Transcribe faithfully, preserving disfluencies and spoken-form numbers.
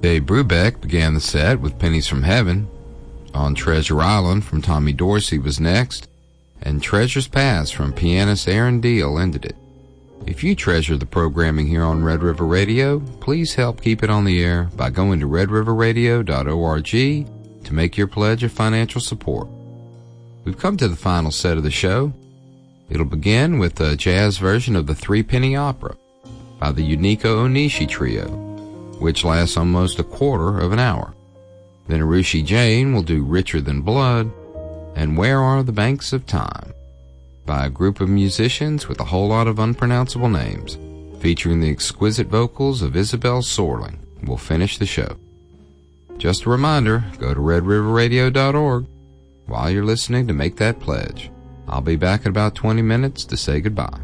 Dave Brubeck began the set with Pennies from Heaven. On Treasure Island from Tommy Dorsey was next, and Treasures Past from pianist Aaron Deal ended it. If you treasure the programming here on Red River Radio, please help keep it on the air by going to red river radio dot org to make your pledge of financial support. We've come to the final set of the show. It'll begin with a jazz version of the Three Penny Opera by the Yuniko Onishi Trio, which lasts almost a quarter of an hour. Then Arushi Jain will do Richer Than Blood and Where Are the Banks of Time by a group of musicians with a whole lot of unpronounceable names, featuring the exquisite vocals of Isabel Sorling. We'll finish the show. Just a reminder, go to red river radio dot org while you're listening to make that pledge. I'll be back in about twenty minutes to say goodbye.